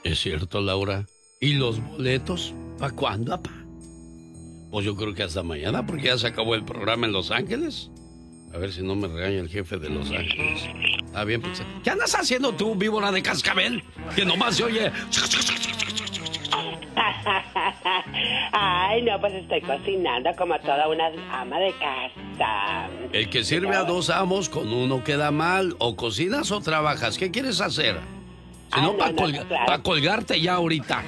Es cierto, Laura. ¿Y los boletos? ¿Para cuándo, apá? Pues yo creo que hasta mañana, porque ya se acabó el programa en Los Ángeles. A ver si no me regaña el jefe de Los Ángeles. Ah, bien, pues. ¿Qué andas haciendo tú, víbora de cascabel? Que nomás se oye. Ay, no, pues estoy cocinando como toda una ama de casa. El que sirve a dos amos, con uno queda mal. O cocinas o trabajas. ¿Qué quieres hacer? Si no, para colgarte ya ahorita.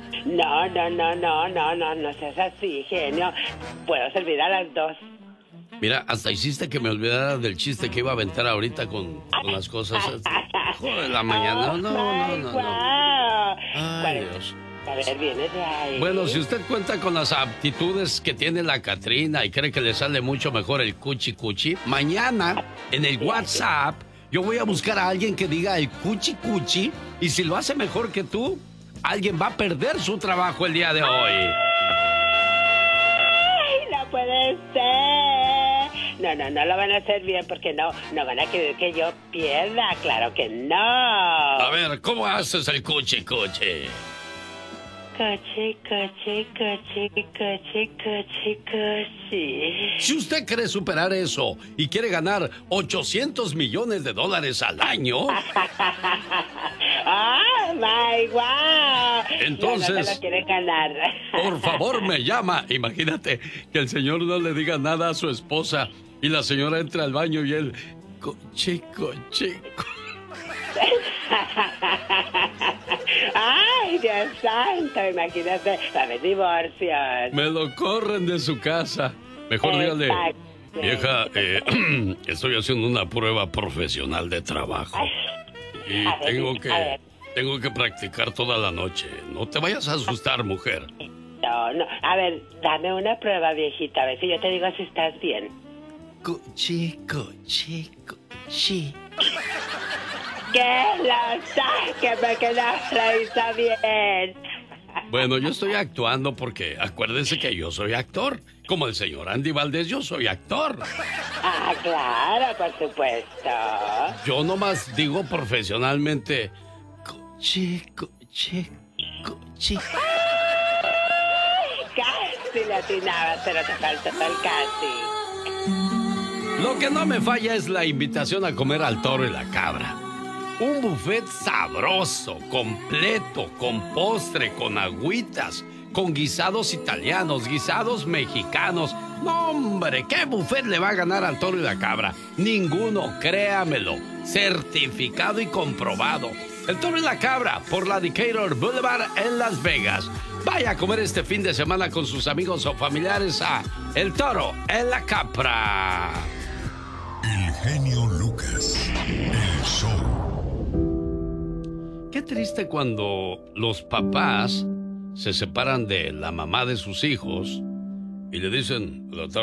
No seas así, genio. Puedo servir a las dos. Mira, hasta hiciste que me olvidara del chiste que iba a aventar ahorita con las cosas. Joder, la mañana. No. Ay, Dios. A ver, viene de ahí. Bueno, si usted cuenta con las aptitudes que tiene la Catrina y cree que le sale mucho mejor el cuchi, mañana en el WhatsApp yo voy a buscar a alguien que diga el cuchi y si lo hace mejor que tú, alguien va a perder su trabajo el día de hoy. ¡Ay, no puede ser! No lo van a hacer bien porque no van a querer que yo pierda, claro que no. A ver, ¿cómo haces el cuchi? Coche. Si usted quiere superar eso y quiere ganar $800 millones al año... ¡Oh, my wow! Entonces, no lo quiere ganar. Por favor, me llama. Imagínate que el señor no le diga nada a su esposa y la señora entra al baño y él... Chico. ¡Ay, Dios santo! Imagínate, ¿sabes? Divorcios. Me lo corren de su casa. Mejor dígale, vieja, estoy haciendo una prueba profesional de trabajo. Y tengo que practicar toda la noche. No te vayas a asustar, mujer. No. A ver, dame una prueba, viejita. A ver si yo te digo si estás bien. Chico. ¡Que lo saque porque no lo hizo bien! Bueno, yo estoy actuando porque acuérdense que yo soy actor. Como el señor Andy Valdés, yo soy actor. Ah, claro, por supuesto. Yo nomás digo profesionalmente... Chico. Casi le atinabas, pero te faltó el casi. Lo que no me falla es la invitación a comer al Toro y la Cabra. Un buffet sabroso, completo, con postre, con agüitas, con guisados italianos, guisados mexicanos. ¡No, hombre! ¿Qué buffet le va a ganar al Toro y la Cabra? Ninguno, créamelo. Certificado y comprobado. El Toro y la Cabra, por la Decatur Boulevard en Las Vegas. Vaya a comer este fin de semana con sus amigos o familiares a El Toro y la Cabra. El genio Lucas, el show. Qué triste cuando los papás se separan de la mamá de sus hijos y le dicen,